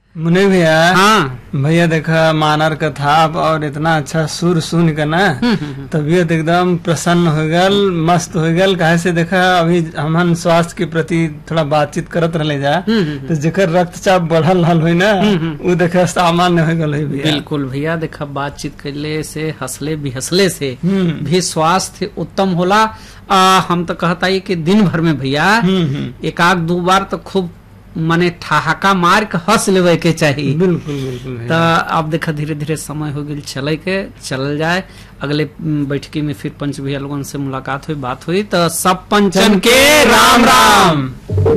मुने भैया। हाँ भैया देखा मानर का था और इतना अच्छा सुर सुन के ना तबीयत एकदम प्रसन्न हो गल, मस्त हो गल। काहे से देखा अभी हमन स्वास्थ्य के प्रति थोड़ा बातचीत करत रहे जा, तो जेकर रक्तचाप बढ़ल रहल हुई ना वो देखा सामान्य हो गल भैया। बिल्कुल भैया, देखा बातचीत करले से हंसले बिहसले से भी स्वास्थ्य उत्तम होला। हम तो कहता ही कि दिन भर में भैया एक आध दो बार तो खूब माने ठहाका मार के हंस लेवे के चाहिए। बिल्कुल बिल्कुल। तो अब देखा धीरे धीरे समय हो गई चले के चल जाए। अगले बैठकी में फिर पंच भैया लोगन से मुलाकात हुई, बात हुई। तो सब पंचन के राम राम।